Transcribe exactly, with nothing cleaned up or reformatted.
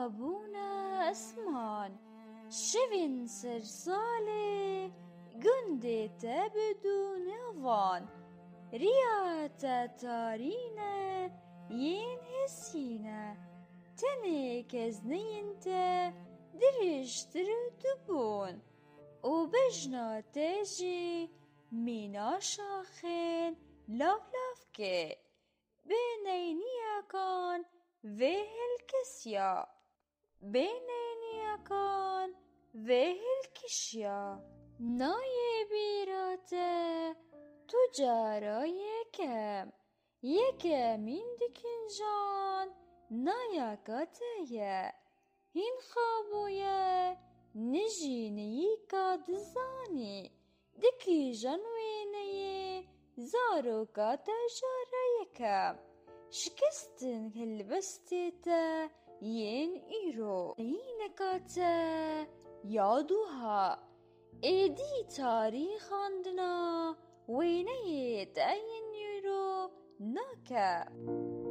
بون اسمان شوین سرساله گنده تبدون وان ریاتا تارینه ین حسینه تنه کزنین تا درشتر دبون و بجنا تجی مینا شاخن لاف لاف که بینینیا کان وهل کسیا بینینیا کان وهل کشیا نای بیراته تجارا یکم یکمین دکن جان نایا کاتیه هین خوابویه نجینی کادزانی دکی جنوینی زارو کاتا جارا یکم شکستن هلبستیتا ین ایرو اینکاتا یادوها ایدی تاریخ اندنا وینه تا ین یورو ناکا